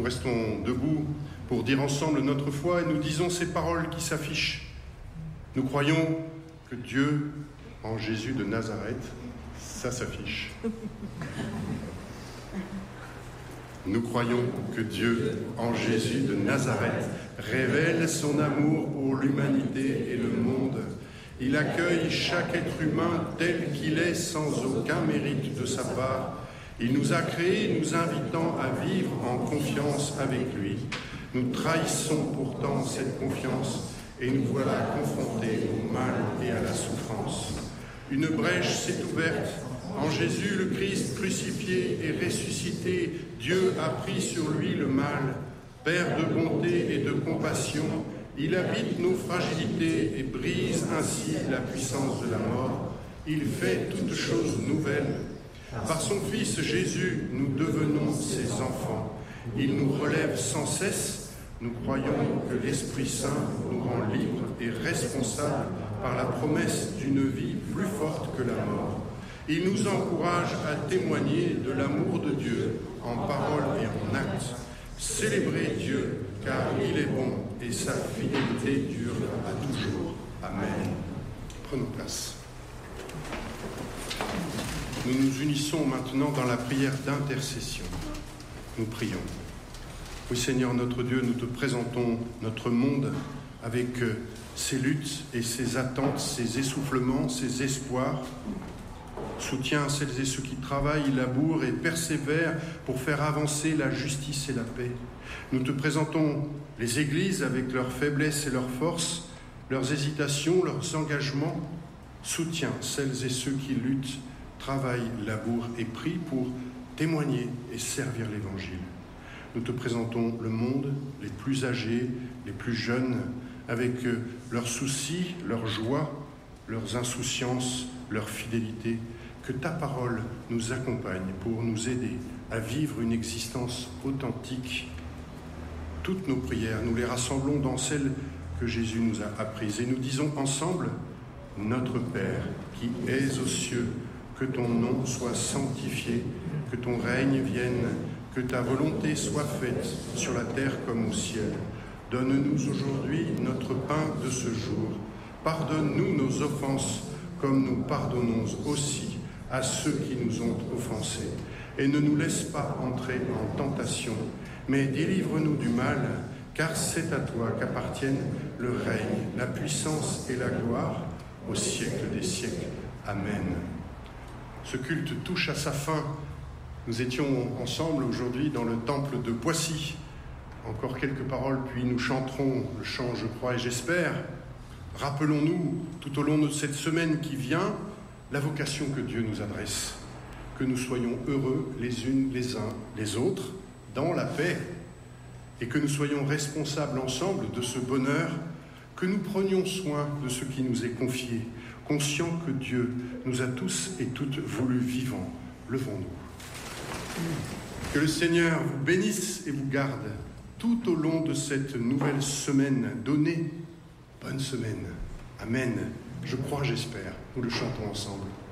nous restons debout pour dire ensemble notre foi et nous disons ces paroles qui s'affichent. Nous croyons que Dieu, en Jésus de Nazareth, ça s'affiche. Nous croyons que Dieu, en Jésus de Nazareth, révèle son amour pour l'humanité et le monde. Il accueille chaque être humain tel qu'il est sans aucun mérite de sa part. Il nous a créés, nous invitant à vivre en confiance avec lui. Nous trahissons pourtant cette confiance et nous voilà confrontés au mal et à la souffrance. Une brèche s'est ouverte. En Jésus, le Christ crucifié et ressuscité, Dieu a pris sur lui le mal. Père de bonté et de compassion, il habite nos fragilités et brise ainsi la puissance de la mort. Il fait toutes choses nouvelles. Par son Fils Jésus, nous devenons ses enfants. Il nous relève sans cesse. Nous croyons que l'Esprit Saint nous rend libres et responsables par la promesse d'une vie plus forte que la mort. Il nous encourage à témoigner de l'amour de Dieu en parole et en acte. Célébrez Dieu, car il est bon et sa fidélité dure à toujours. Amen. Prenons place. Nous nous unissons maintenant dans la prière d'intercession. Nous prions. Oui Seigneur notre Dieu, nous te présentons notre monde avec ses luttes et ses attentes, ses essoufflements, ses espoirs. Soutiens celles et ceux qui travaillent, labourent et persévèrent pour faire avancer la justice et la paix. Nous te présentons les églises avec leurs faiblesses et leurs forces, leurs hésitations, leurs engagements. Soutiens celles et ceux qui luttent, travaillent, labourent et prient pour témoigner et servir l'Évangile. Nous te présentons le monde, les plus âgés, les plus jeunes, avec leurs soucis, leurs joies, leurs insouciances, leur fidélité. Que ta parole nous accompagne pour nous aider à vivre une existence authentique. Toutes nos prières, nous les rassemblons dans celles que Jésus nous a apprises et nous disons ensemble « Notre Père qui es aux cieux, que ton nom soit sanctifié, que ton règne vienne, que ta volonté soit faite sur la terre comme au ciel. Donne-nous aujourd'hui notre pain de ce jour. Pardonne-nous nos offenses, comme nous pardonnons aussi à ceux qui nous ont offensés. Et ne nous laisse pas entrer en tentation, mais délivre-nous du mal, car c'est à toi qu'appartiennent le règne, la puissance et la gloire au siècle des siècles. Amen. Ce culte touche à sa fin. Nous étions ensemble aujourd'hui dans le temple de Poissy. Encore quelques paroles, puis nous chanterons le chant « Je crois et j'espère ». Rappelons-nous, tout au long de cette semaine qui vient, la vocation que Dieu nous adresse, que nous soyons heureux les unes les uns les autres, dans la paix, et que nous soyons responsables ensemble de ce bonheur, que nous prenions soin de ce qui nous est confié, conscients que Dieu nous a tous et toutes voulu vivants. Levons-nous. Que le Seigneur vous bénisse et vous garde tout au long de cette nouvelle semaine donnée. Bonne semaine. Amen. Je crois, j'espère. Nous le chantons ensemble.